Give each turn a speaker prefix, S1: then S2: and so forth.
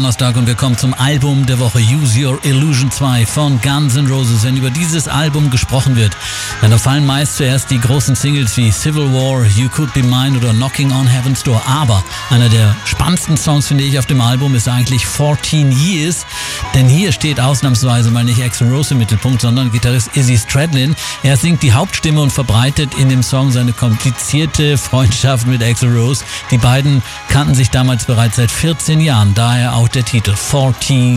S1: Donnerstag und wir kommen zum Album der Woche Use Your Illusion 2 von Guns N' Roses. Wenn über dieses Album gesprochen wird, dann fallen meist zuerst die großen Singles wie Civil War, You Could Be Mine oder Knocking on Heaven's Door. Aber einer der spannendsten Songs, finde ich, auf dem Album ist eigentlich 14 Years. Denn hier steht ausnahmsweise mal nicht Axl Rose im Mittelpunkt, sondern Gitarrist Izzy Stradlin. Er singt die Hauptstimme und verbreitet in dem Song seine komplizierte Freundschaft mit Axl Rose. Die beiden kannten sich damals bereits seit 14 Jahren, daher auch der Titel 14